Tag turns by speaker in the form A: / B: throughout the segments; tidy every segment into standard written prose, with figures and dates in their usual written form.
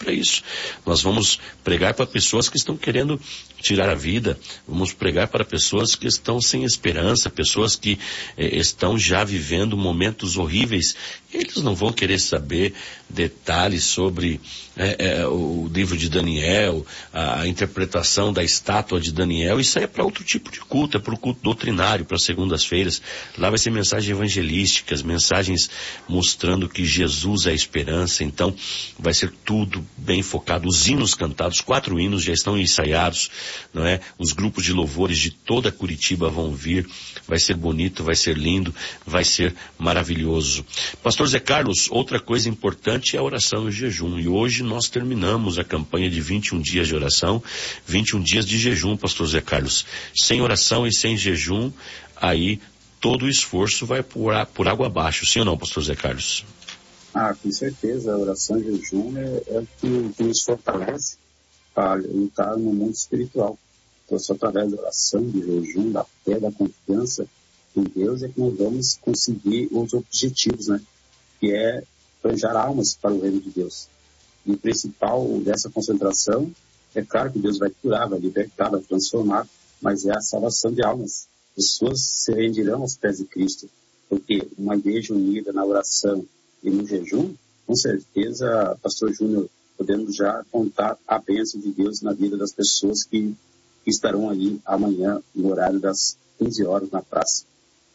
A: para isso. Nós vamos pregar para pessoas que estão querendo tirar a vida, vamos pregar para pessoas que estão sem esperança, pessoas que estão já vivendo momentos horríveis. Eles não vão querer saber detalhes sobre o livro de Daniel, a interpretação da estátua de Daniel. Isso aí é para outro tipo de culto, é para o culto doutrinário, para segundas-feiras. Lá vai ser mensagens evangelísticas, mensagens mostrando que Jesus é a esperança. Então vai ser tudo bem focado. Os hinos cantados, 4 hinos já estão ensaiados, não é? Os grupos de louvores de toda Curitiba vão vir. Vai ser bonito, vai ser lindo, vai ser maravilhoso. Pastor Zé Carlos, outra coisa importante é a oração e o jejum. E hoje nós terminamos a campanha de 21 dias de oração, 21 dias de jejum, Pastor Zé Carlos. Sem oração e sem jejum, aí todo o esforço vai por água abaixo. Sim ou não, Pastor Zé Carlos?
B: Com certeza. A oração e jejum é o que nos fortalece para lutar no mundo espiritual. Então, só através da oração, do jejum, da fé, da confiança em Deus é que nós vamos conseguir os objetivos, né? Que é arranjar almas para o reino de Deus. E o principal dessa concentração, é claro que Deus vai curar, vai libertar, vai transformar, mas é a salvação de almas. Pessoas se rendirão aos pés de Cristo, porque uma igreja unida na oração e no jejum, com certeza, Pastor Júnior, podemos já contar a bênção de Deus na vida das pessoas que estarão ali amanhã, no horário das 15 horas na praça.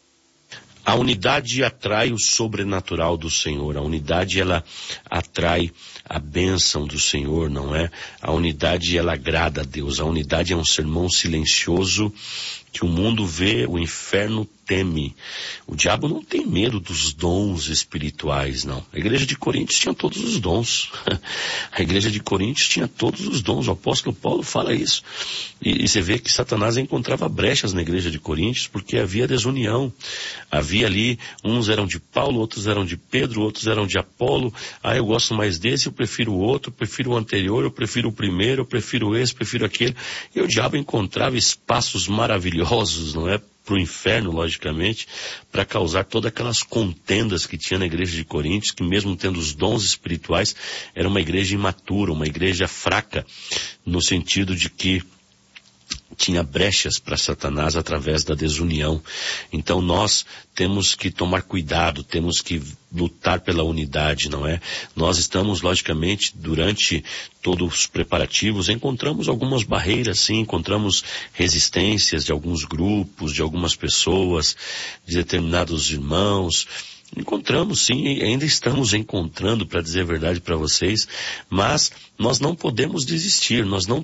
A: A unidade atrai o sobrenatural do Senhor. A unidade, ela atrai a bênção do Senhor, não é? A unidade, ela agrada a Deus. A unidade é um sermão silencioso que o mundo vê, o inferno teme. O diabo não tem medo dos dons espirituais, não. A igreja de Coríntios tinha todos os dons. A igreja de Coríntios tinha todos os dons. O apóstolo Paulo fala isso. E você vê que Satanás encontrava brechas na igreja de Coríntios porque havia desunião. Havia ali, uns eram de Paulo, outros eram de Pedro, outros eram de Apolo. Eu gosto mais desse, eu prefiro o outro, eu prefiro o anterior, eu prefiro o primeiro, eu prefiro esse, prefiro aquele. E o diabo encontrava espaços maravilhosos, não é? Para o inferno, logicamente, para causar todas aquelas contendas que tinha na igreja de Coríntios, que mesmo tendo os dons espirituais, era uma igreja imatura, uma igreja fraca, no sentido de que tinha brechas para Satanás através da desunião. Então nós temos que tomar cuidado, temos que lutar pela unidade, não é? Nós estamos, logicamente, durante todos os preparativos, encontramos algumas barreiras, sim, encontramos resistências de alguns grupos, de algumas pessoas, de determinados irmãos. Encontramos, sim, e ainda estamos encontrando, para dizer a verdade para vocês, mas nós não podemos desistir,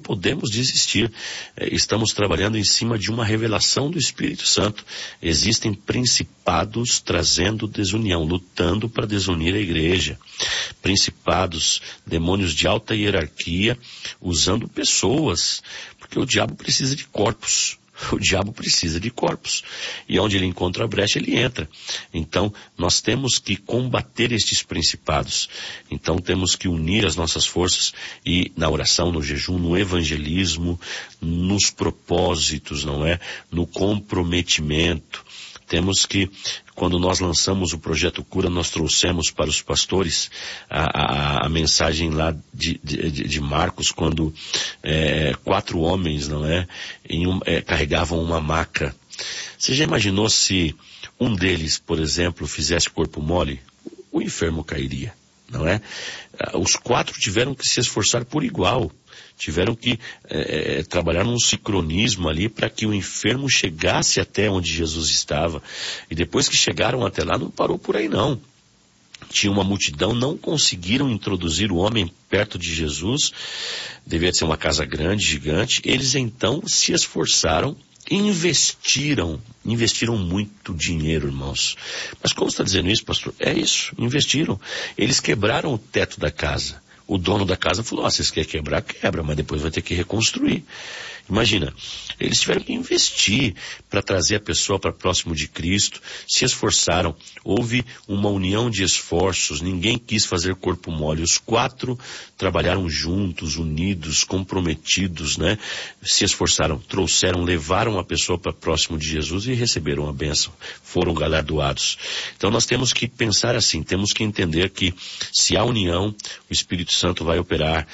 A: estamos trabalhando em cima de uma revelação do Espírito Santo. Existem principados trazendo desunião, lutando para desunir a igreja. Principados, demônios de alta hierarquia, usando pessoas, porque o diabo precisa de corpos. O diabo precisa de corpos. E onde ele encontra a brecha, ele entra. Então, nós temos que combater estes principados. Então, temos que unir as nossas forças e na oração, no jejum, no evangelismo, nos propósitos, não é? No comprometimento. Temos que, quando nós lançamos o Projeto Cura, nós trouxemos para os pastores a mensagem lá de Marcos, quando 4 homens, não é? Carregavam uma maca. Você já imaginou se um deles, por exemplo, fizesse corpo mole? O enfermo cairia, não é? Os 4 tiveram que se esforçar por igual. Tiveram que trabalhar num sincronismo ali para que o enfermo chegasse até onde Jesus estava. E depois que chegaram até lá, não parou por aí não. Tinha uma multidão, não conseguiram introduzir o homem perto de Jesus. Devia ser uma casa grande, gigante. Eles então se esforçaram, investiram muito dinheiro, irmãos. Mas como está dizendo isso, pastor? É isso, investiram. Eles quebraram o teto da casa. O dono da casa falou, vocês querem quebrar, quebra, mas depois vai ter que reconstruir. Imagina, eles tiveram que investir para trazer a pessoa para próximo de Cristo, se esforçaram, houve uma união de esforços, ninguém quis fazer corpo mole, os 4 trabalharam juntos, unidos, comprometidos, né? Se esforçaram, trouxeram, levaram a pessoa para próximo de Jesus e receberam a bênção, foram galardoados. Então nós temos que pensar assim, temos que entender que se há união, o Espírito Santo vai operar,